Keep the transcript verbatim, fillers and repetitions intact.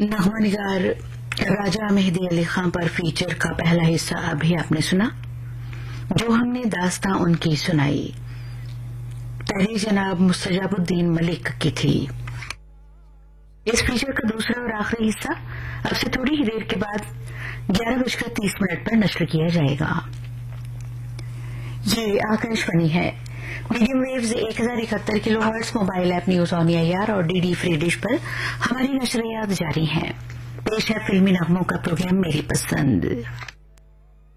नगमा निगार राजा मेहदी अली खां पर फीचर का पहला हिस्सा अभी आपने सुना, जो हमने दास्तां उनकी सुनाई तहरीर जनाब मुस्तजाबुद्दीन मलिक की थी। इस फीचर का दूसरा और आखिरी हिस्सा अब से थोड़ी ही देर के बाद ग्यारह बजकर तीस मिनट पर नश्र किया जाएगा। ये आकाशवाणी है, मीडियम वेव्स एक हजार इकहत्तर kilo hertz, mobile app news on AIR और डीडी फ्री डिश पर हमारी नशरियात जारी हैं। पेश है फिल्मी नगमों का प्रोग्राम मेरी पसंद।